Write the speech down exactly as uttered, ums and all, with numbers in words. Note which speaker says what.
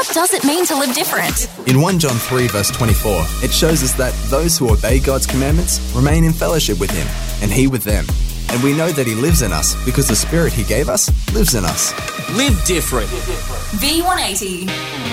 Speaker 1: What does it mean to live different?
Speaker 2: In First John three verse twenty-four, it shows us that those who obey God's commandments remain in fellowship with Him, and He with them. And we know that He lives in us because the Spirit He gave us lives in us.
Speaker 3: Live different.
Speaker 1: V one eighty.